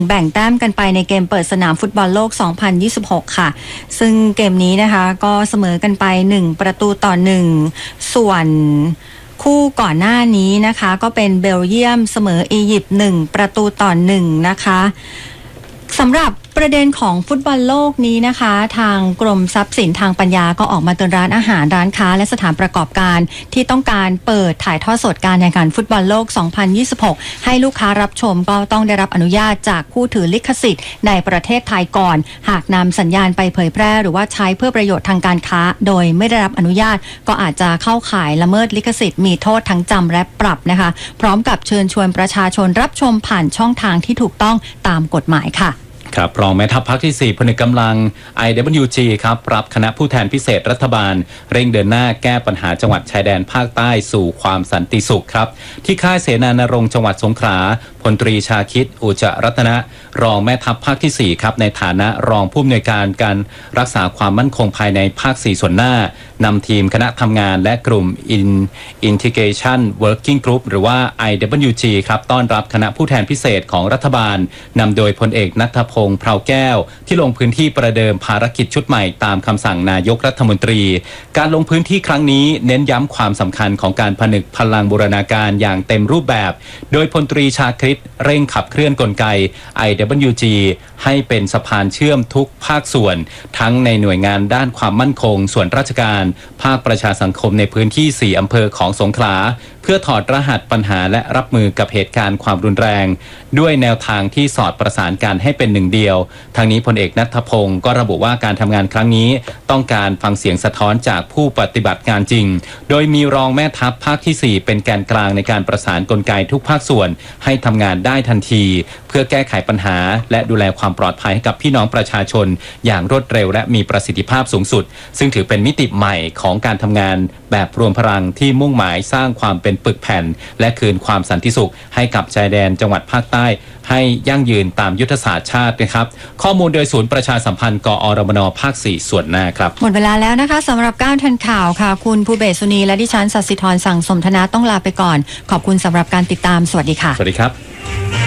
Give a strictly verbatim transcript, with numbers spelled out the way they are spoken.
แบ่งแต้มกันไปในเกมเปิดสนามฟุตบอลโลก สองพันยี่สิบหก ค่ะซึ่งเกมนี้นะคะก็เสมอกันไปหนึ่งประตูต่อหนึ่งส่วนคู่ก่อนหน้านี้นะคะก็เป็นเบลเยียมเสมออียิปต์หนึ่งประตูต่อหนึ่งนะคะสำหรับประเด็นของฟุตบอลโลกนี้นะคะทางกรมทรัพย์สินทางปัญญาก็ออกมาเตือนร้านอาหารร้านค้าและสถานประกอบการที่ต้องการเปิดถ่ายทอดสดการแข่งขันฟุตบอลโลก สองพันยี่สิบหก ให้ลูกค้ารับชมก็ต้องได้รับอนุญาตจากผู้ถือลิขสิทธิ์ในประเทศไทยก่อนหากนำสัญญาณไปเผยแพร่หรือว่าใช้เพื่อประโยชน์ทางการค้าโดยไม่ได้รับอนุญาตก็อาจจะเข้าข่ายละเมิดลิขสิทธิ์มีโทษทั้งจำและปรับนะคะพร้อมกับเชิญชวนประชาชนรับชมผ่านช่องทางที่ถูกต้องตามกฎหมายค่ะครับรองแม่ทัพภาคที่สี่พลเอกกำลัง ไอ ดับเบิลยู จี ครับรับคณะผู้แทนพิเศษรัฐบาลเร่งเดินหน้าแก้ปัญหาจังหวัดชายแดนภาคใต้สู่ความสันติสุขครับที่ค่ายเสนานรงค์จังหวัดสงขลาพลตรีชาคิดอุจจรัตนะรองแม่ทัพภาคที่สี่ครับในฐานะรองผู้อำนวยการการรักษาความมั่นคงภายในภาคสี่ส่วนหน้านำทีมคณะทำงานและกลุ่ม Integration Working Group หรือว่า ไอ ดับเบิลยู จี ครับต้อนรับคณะผู้แทนพิเศษของรัฐบาลนำโดยพลเอกณัฐพงษ์ เภาแก้วที่ลงพื้นที่ประเดิมภารกิจชุดใหม่ตามคำสั่งนายกรัฐมนตรีการลงพื้นที่ครั้งนี้เน้นย้ำความสำคัญของการผนึกพลังบูรณาการอย่างเต็มรูปแบบโดยพลตรีชาคริตเร่งขับเคลื่อนกลไก ไอ ดับเบิลยู จี ให้เป็นสะพานเชื่อมทุกภาคส่วนทั้งในหน่วยงานด้านความมั่นคงส่วนราชการภาคประชาสังคมในพื้นที่สี่อำเภอของสงขลาเพื่อถอดรหัสปัญหาและรับมือกับเหตุการณ์ความรุนแรงด้วยแนวทางที่สอดประสานกันให้เป็นหนึ่งเดียวทางนี้พลเอกณัฐพงศ์ก็ระบุว่าการทำงานครั้งนี้ต้องการฟังเสียงสะท้อนจากผู้ปฏิบัติงานจริงโดยมีรองแม่ทัพภาคที่สี่เป็นแกนกลางในการประสานกลไกทุกภาคส่วนให้ทำงานได้ทันทีเพื่อแก้ไขปัญหาและดูแลความปลอดภัยให้กับพี่น้องประชาชนอย่างรวดเร็วและมีประสิทธิภาพสูงสุดซึ่งถือเป็นมิติใหม่ของการทำงานแบบรวมพลังที่มุ่งหมายสร้างความเป็นปึกแผ่นและคืนความสันติสุขให้กับชายแดนจังหวัดภาคใต้ให้ยั่งยืนตามยุทธศาสตร์ชาตินะครับข้อมูลโดยศูนย์ประชาสัมพันธ์กอรมนภาคสี่ส่วนหน้าครับหมดเวลาแล้วนะคะสำหรับก้าวทันข่าวค่ะคุณภูเบศสุนีและดิฉันสัสิธรสั่งสมธนาต้องลาไปก่อนขอบคุณสำหรับการติดตามสวัสดีค่ะสวัสดีครับ